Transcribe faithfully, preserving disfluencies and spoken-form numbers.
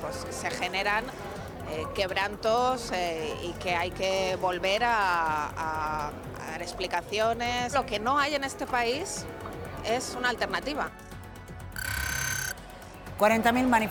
pues se generan eh, quebrantos eh, y que hay que volver a, a, a dar explicaciones. Lo que no hay en este país es una alternativa. cuarenta mil manifestantes